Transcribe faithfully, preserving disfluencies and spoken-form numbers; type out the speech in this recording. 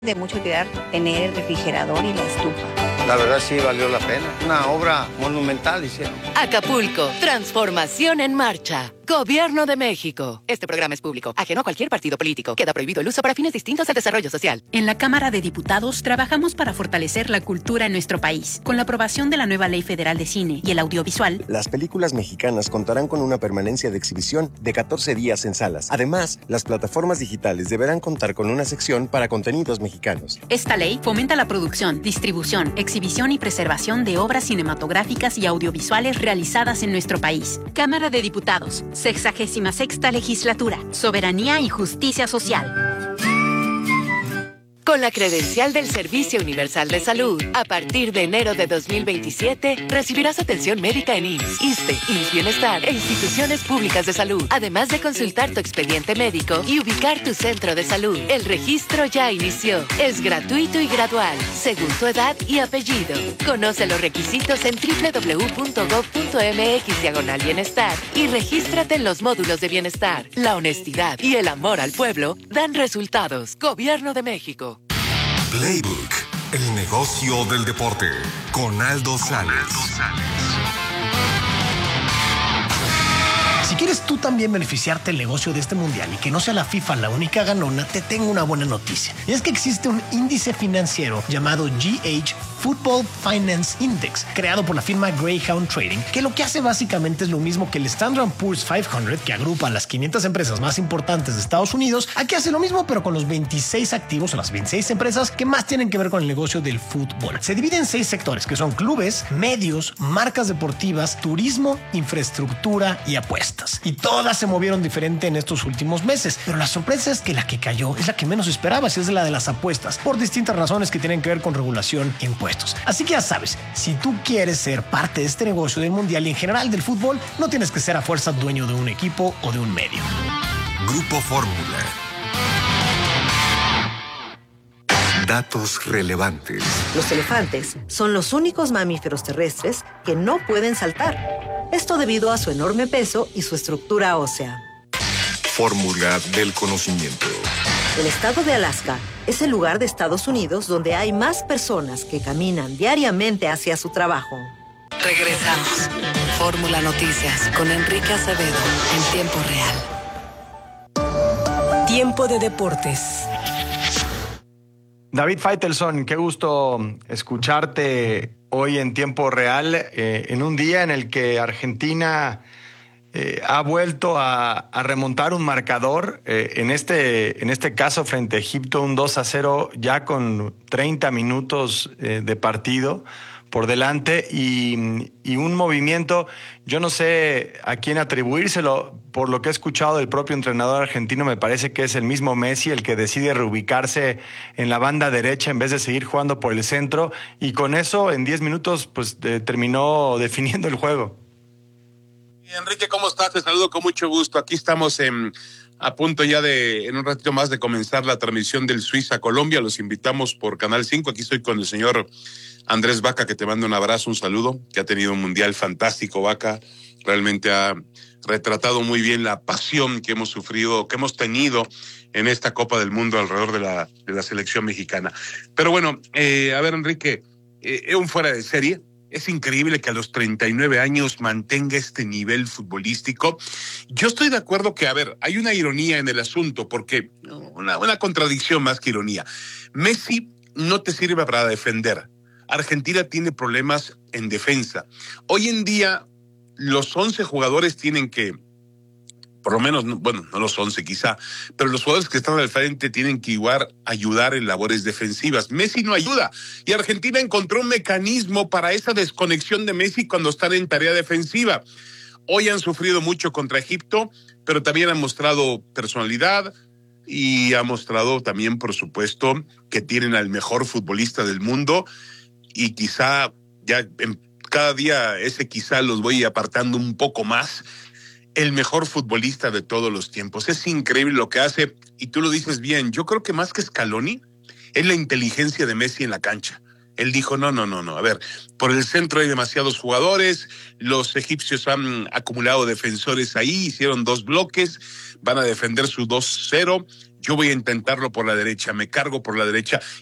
De mucha utilidad tener el refrigerador y la estufa. La verdad sí valió la pena. Una obra monumental hicieron. Acapulco, transformación en marcha. Gobierno de México. Este programa es público, ajeno a cualquier partido político. Queda prohibido el uso para fines distintos al desarrollo social. En la Cámara de Diputados trabajamos para fortalecer la cultura en nuestro país. Con la aprobación de la nueva Ley Federal de Cine y el audiovisual, las películas mexicanas contarán con una permanencia de exhibición de catorce días en salas. Además, las plataformas digitales deberán contar con una sección para contenidos mexicanos. Esta ley fomenta la producción, distribución, exhibición y preservación de obras cinematográficas y audiovisuales realizadas en nuestro país. Cámara de Diputados, sexagésima sexta legislatura, soberanía y justicia social. Con la credencial del Servicio Universal de Salud, a partir de enero de dos mil veintisiete, recibirás atención médica en I M S S, ISSSTE, I M S S Bienestar e instituciones públicas de salud, además de consultar tu expediente médico y ubicar tu centro de salud. El registro ya inició. Es gratuito y gradual, según tu edad y apellido. Conoce los requisitos en doble u doble u doble u punto gob punto eme equis diagonal bienestar y regístrate en los módulos de bienestar. La honestidad y el amor al pueblo dan resultados. Gobierno de México. Playbook, el negocio del deporte, con Aldo Sales. Si quieres tú también beneficiarte del negocio de este mundial y que no sea la FIFA la única ganona, te tengo una buena noticia. Y es que existe un índice financiero llamado G H Football Finance Index, creado por la firma Greyhound Trading, que lo que hace básicamente es lo mismo que el Standard and Poor's quinientos, que agrupa a las quinientas empresas más importantes de Estados Unidos. Aquí hace lo mismo, pero con los veintiséis activos o las veintiséis empresas que más tienen que ver con el negocio del fútbol. Se divide en seis sectores, que son clubes, medios, marcas deportivas, turismo, infraestructura y apuestas. Y todas se movieron diferente en estos últimos meses, pero la sorpresa es que la que cayó es la que menos esperabas, es la de las apuestas, por distintas razones que tienen que ver con regulación e impuestos. Así que ya sabes, si tú quieres ser parte de este negocio del mundial y en general del fútbol, no tienes que ser a fuerza dueño de un equipo o de un medio. Grupo Fórmula. Datos relevantes. Los elefantes son los únicos mamíferos terrestres que no pueden saltar. Esto debido a su enorme peso y su estructura ósea. Fórmula del conocimiento. El estado de Alaska es el lugar de Estados Unidos donde hay más personas que caminan diariamente hacia su trabajo. Regresamos. Fórmula Noticias con Enrique Acevedo en tiempo real. Tiempo de deportes. David Faitelson, qué gusto escucharte hoy en tiempo real, eh, en un día en el que Argentina eh, ha vuelto a, a remontar un marcador, eh, en, este, en este caso frente a Egipto, un dos a cero ya con treinta minutos eh, de partido por delante y, y un movimiento, yo no sé a quién atribuírselo, por lo que he escuchado del propio entrenador argentino, me parece que es el mismo Messi el que decide reubicarse en la banda derecha en vez de seguir jugando por el centro, y con eso en diez minutos pues de, terminó definiendo el juego. Enrique, ¿cómo estás? Te saludo con mucho gusto. Aquí estamos en, a punto ya de, en un ratito más de comenzar la transmisión del Suiza-Colombia. Los invitamos por Canal cinco. Aquí estoy con el señor Andrés Vaca, que te manda un abrazo, un saludo, que ha tenido un mundial fantástico. Vaca realmente ha retratado muy bien la pasión que hemos sufrido, que hemos tenido en esta Copa del Mundo alrededor de la, de la selección mexicana. Pero bueno, eh, a ver, Enrique, eh, es un fuera de serie. Es increíble que a los treinta y nueve años mantenga este nivel futbolístico. Yo estoy de acuerdo que, a ver, hay una ironía en el asunto, porque una, una contradicción más que ironía. Messi no te sirve para defender. Argentina tiene problemas en defensa. Hoy en día, los once jugadores tienen que, por lo menos, bueno, no los once quizá, pero los jugadores que están al frente tienen que igual ayudar en labores defensivas. Messi no ayuda, y Argentina encontró un mecanismo para esa desconexión de Messi cuando están en tarea defensiva. Hoy han sufrido mucho contra Egipto, pero también han mostrado personalidad y ha mostrado también, por supuesto, que tienen al mejor futbolista del mundo, y quizá ya en cada día ese quizá los voy apartando un poco más, el mejor futbolista de todos los tiempos. Es increíble lo que hace, y tú lo dices bien. Yo creo que más que Scaloni es la inteligencia de Messi en la cancha. Él dijo, no, no, no, no, a ver, por el centro hay demasiados jugadores, los egipcios han acumulado defensores ahí, hicieron dos bloques, van a defender su dos cero, yo voy a intentarlo por la derecha, me cargo por la derecha,